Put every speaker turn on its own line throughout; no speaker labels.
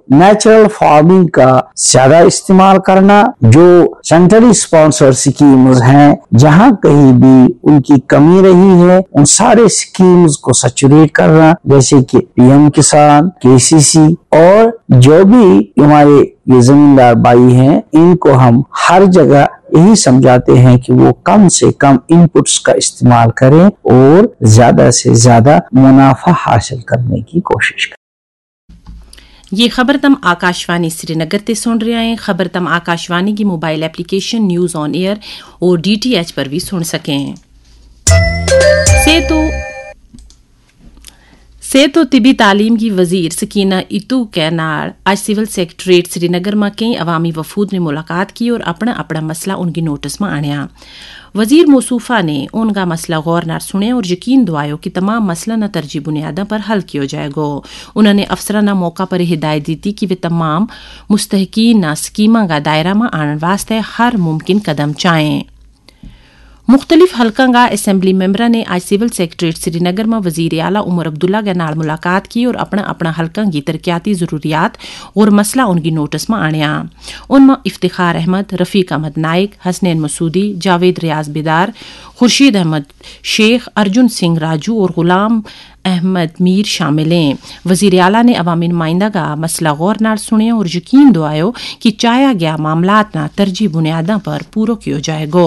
Natural farming का ज्यादा इस्तेमाल करना, जो सेंट्रली स्पॉन्सर स्कीम्स हैं जहां कहीं भी उनकी कमी रही है उन सारे स्कीम्स को सैचुरेट करना, जैसे कि पीएम किसान, केसीसी, और जो भी हमारे ये जमींदार भाई हैं इनको हम हर जगह यही समझाते हैं कि वो कम से कम इनपुट्स का इस्तेमाल करें और ज्यादा से ज्यादा मुनाफा हासिल करने की कोशिश करें।
ये खबर तम आकाशवाणी श्रीनगर ते सुन रहे हैं। खबर तम आकाशवाणी की mobile application news on air और DTH पर भी सुन सकें। सेहत और तिबी तालीम की वजीर सकीना इतू के नाल आज सिविल सैक्रेटरीट श्रीनगर में कई अवामी वफूद ने मुलाकात की और अपना अपना मसला उनकी नोटिस में आया। वजीर मौसूफा ने उनका मसला गौर नार सुने और यकीन दुआयो कि तमाम मसला न तरजी बुनियादों पर हल किया जाएगा। उन्होंने अफसराना मौका पर हिदायत दी थी कि वे तमाम मुस्तहकीन स्कीमा का दायरा में आने वास्ते हर मुमकिन कदम चाहें। मुख्तलिफ हलका का असम्बली मेंबरा ने आज सिविल सैक्रेटरीट श्रीनगर में वजीर आला उमर अब्दुल्ला के नाल मुलाकात की और अपना अपना हलका की तरक्याती जरूरियात और मसला उनकी नोटिस में आया। उनमें इफ्तिखार अहमद, रफीक अहमद नाइक, हसनैन मसूदी, जावेद रियाज बेदार, खुर्शीद अहमद शेख, अर्जुन सिंह राजू और गुलाम अहमद मीर शामिल हैं। वजीर आला ने अवामी नुमाइंदा का मसला गौर नाल सुने और यकीन दुआयो कि चाया गया मामलात ना तरजी बुनियादों पर पूरा किया जाएगा।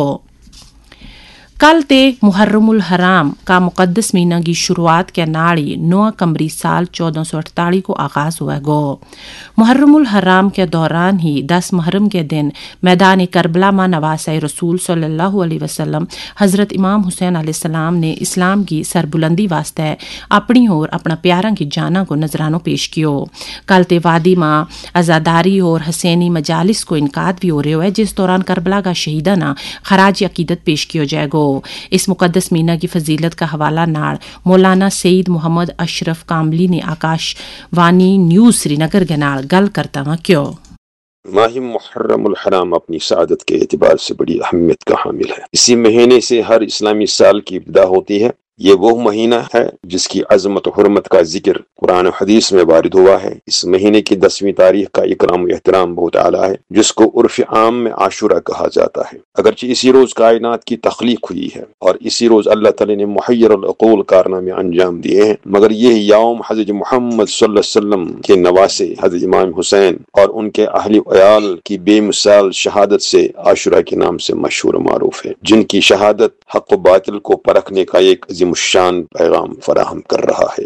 कल ते मुहर्रमुल हराम का मुकद्दस महीना की शुरुआत के नाड़ी 9 कमरी साल 1448 को आगाज हुआ गो। मुहर्रमुल हराम के दौरान ही 10 मुहर्रम के दिन मैदान करबला में नवासे रसूल सल्लल्लाहु अलैहि वसल्लम हजरत इमाम हुसैन अलैहिस्सलाम ने इस्लाम की सरबुलंदी वास्ते अपनी और अपना प्यारा की जाना को नजरानो पेश कियो। कल ते वादी में आजादारी और हसैनी मजालिस को इनकाद भी हो रहे है, जिस दौरान करबला का शहीदाना खराज अकीदत पेश किया जाएगा। इस मुकद्दस मीना की फजीलत का हवाला नाड़ मौलाना सईद मोहम्मद अशरफ कामली ने आकाशवाणी न्यूज श्रीनगर के नाड़ गल करता हुआ क्यों।
माह मुहर्रमुल हराम अपनी सआदत के एतबार से बड़ी अहमियत का हामिल है। इसी महीने से हर इस्लामी साल की इब्तिदा होती है। ये वो महीना है जिसकी अजमत और हुर्मत का जिक्र कुरान और हदीस में वारिद हुआ है। इस महीने की 10वीं तारीख का इकराम और एहतराम बहुत आला है, जिसको उर्फ आम में आशुरा कहा जाता है। अगरचे इसी रोज कायनात की तख्लीक हुई है और इसी रोज अल्लाह ताला ने मुहय्यर अल-अक़ूल कारनामे अंजाम दिए हैं, मगर यह यौम हज़रत मोहम्मद सल्लल्लाहु अलैहि वसल्लम के नवासे हज़रत इमाम हुसैन और उनके अहले अयाल की बेमिसाल शहादत से आशुरा के नाम से मशहूर मारूफ है, जिनकी शहादत हक़ व बातिल को परखने का एक मुशान पैगाम फराहम कर रहा है।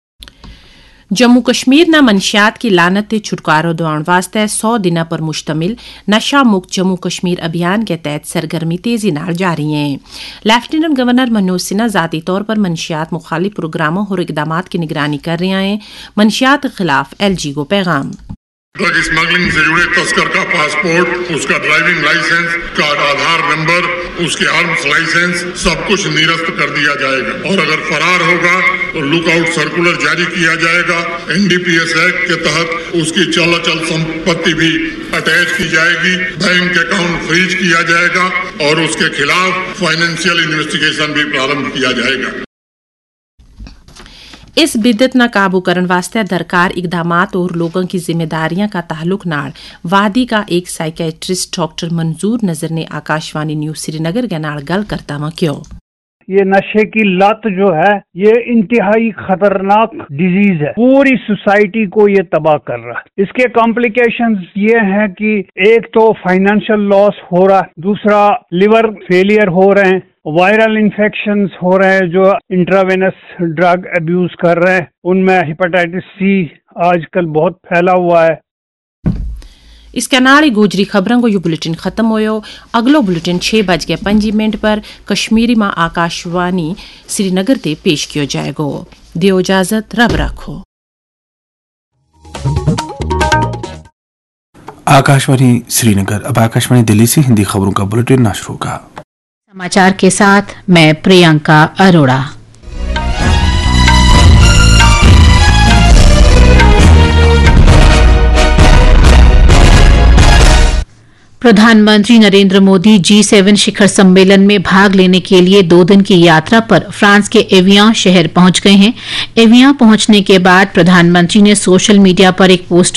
जम्मू कश्मीर न मंशियात की लानत ते छुटकारो दिलाने वास्ते 100 दिना पर मुश्तमिल नशा मुक्त जम्मू कश्मीर अभियान के तहत सरगर्मी तेजी नाल जारी है। लेफ्टिनेंट गवर्नर मनोज सिन्हा जाती तौर पर मंशियात मुखालिफ प्रोग्रामों और इकदामात की निगरानी कर रहे हैं। मंशियात के खिलाफ LG को पैगाम।
ड्रग स्मगलिंग से जुड़े तस्कर का पासपोर्ट, उसका ड्राइविंग लाइसेंस, का आधार नंबर, उसके आर्म्स लाइसेंस सब कुछ निरस्त कर दिया जाएगा और अगर फरार होगा तो लुकआउट सर्कुलर जारी किया जाएगा। NDPS एक्ट के तहत उसकी चल संपत्ति भी अटैच की जाएगी, बैंक अकाउंट फ्रीज किया जाएगा और उसके खिलाफ फाइनेंशियल इन्वेस्टिगेशन भी प्रारंभ किया जाएगा।
इस बिद्दत न काबू करने वास्ते दरकार इकदामात और लोगों की जिम्मेदारियां का ताल्लुक नाल वादी का एक साइकेट्रिस्ट डॉक्टर मंजूर नजर ने आकाशवाणी न्यूज श्रीनगर के नाल गल करता हुआ क्यों।
ये नशे की लत जो है ये इंतहाई खतरनाक डिजीज है, पूरी सोसाइटी को ये तबाह कर रहा है। इसके कॉम्प्लिकेशंस ये हैं कि एक तो फाइनेंशियल लॉस हो रहा है, दूसरा लिवर फेलियर हो रहे हैं, वायरल इन्फेक्शंस हो रहे हैं, जो इंट्रावेनस ड्रग अब्यूज कर रहे हैं उनमें हेपेटाइटिस C आजकल बहुत फैला हुआ है।
इसके नाल गोजरी खबरों को यह बुलेटिन खत्म होयो। अगलो बुलेटिन 6:05 पर कश्मीरी में आकाशवाणी श्रीनगर ते पेश किया जाएगा। दियो इजाजत, रब रखो।
आकाशवाणी श्रीनगर। अब आकाशवाणी दिल्ली से हिंदी खबरों का बुलेटिन नशर होगा।
समाचार के साथ मैं प्रियंका अरोड़ा। प्रधानमंत्री नरेंद्र मोदी G7 शिखर सम्मेलन में भाग लेने के लिए 2 दिन की यात्रा पर फ्रांस के एवियान शहर पहुंच गए हैं। एवियान पहुंचने के बाद प्रधानमंत्री ने सोशल मीडिया पर एक पोस्ट